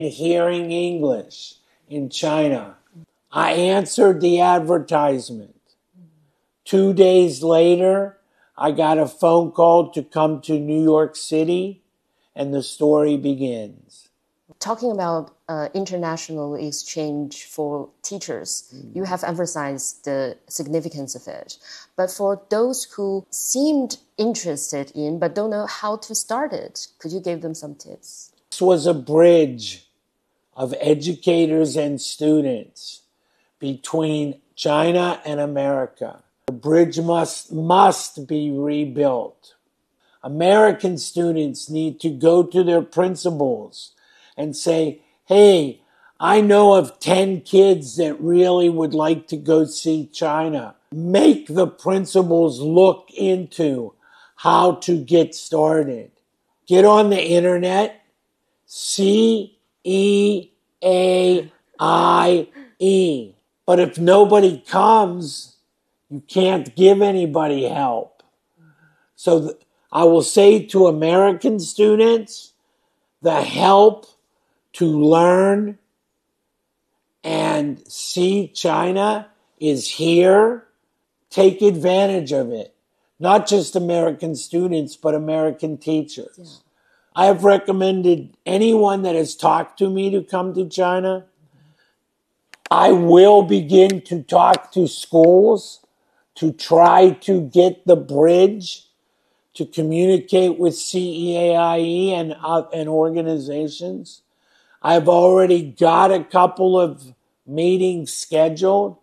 hearing English in China. I answered the advertisement. 2 days later, I got a phone call to come to New York City, and the story begins. Talking about international exchange for teachers, you have emphasized the significance of it. But for those who seemed interested in but don't know how to start it, could you give them some tips? This was a bridge of educators and students between China and America. The bridge must be rebuilt. American students need to go to their principals and say, hey, I know of 10 kids that really would like to go see China. Make the principals look into how to get started. Get on the internet, CEAIE. But if nobody comes, you can't give anybody help. So I will say to American students, the help to learn and see China is here. Take advantage of it. Not just American students, but American teachers. Yeah. I have recommended anyone that has talked to me to come to China. I will begin to talk to schools to try to get the bridge to communicate with CEAIE and organizations. I've already got a couple of meetings scheduled.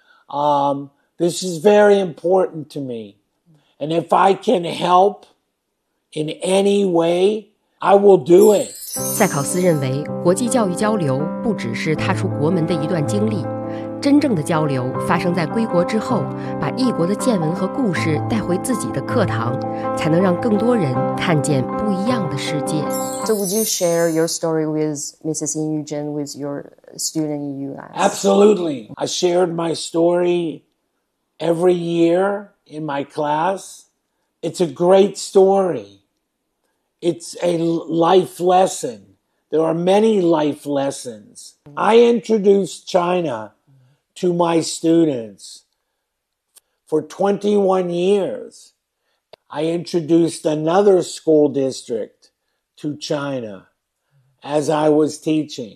This is very important to me. And if I can help in any way, I will do it. 赛考斯认为，国际教育交流不只是踏出国门的一段经历，真正的交流发生在归国之后，把异国的见闻和故事带回自己的课堂，才能让更多人看见不一样的世界。 So would you share your story with Mrs. Yin Yuzhen, with your student in the U.S.? Absolutely. I shared my story every year in my class. It's a great story. It's a life lesson. There are many life lessons. I introduced China to my students for 21 years. I introduced another school district to China as I was teaching.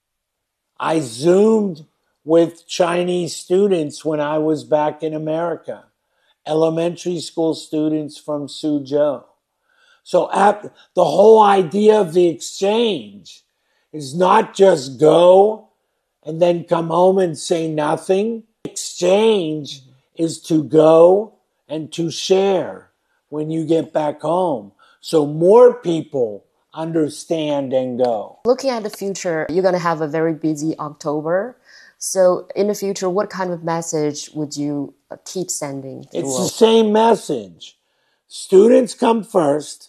I Zoomed with Chinese students when I was back in America, elementary school students from Suzhou. So the whole idea of the exchange is not just go and then come home and say nothing. Exchange is to go and to share when you get back home, so more people understand and go. Looking at the future, you're going to have a very busy October. So in the future, what kind of message would you keep sending? It's the same message. Students come first.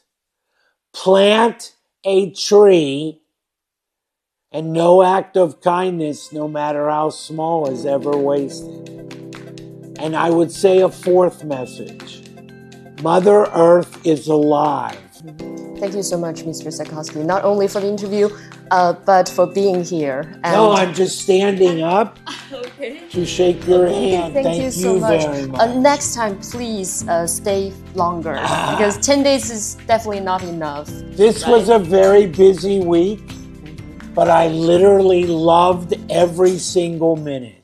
Plant a tree, and no act of kindness, no matter how small, is ever wasted. And I would say a fourth message. Mother Earth is alive. Thank you so much, Mr. Saikowsky, not only for the interview, but for being here. And no, I'm just standing up to shake your hand. Thank you so very much. Next time, please stay longer, because 10 days is definitely not enough. This was a very busy week, but I literally loved every single minute.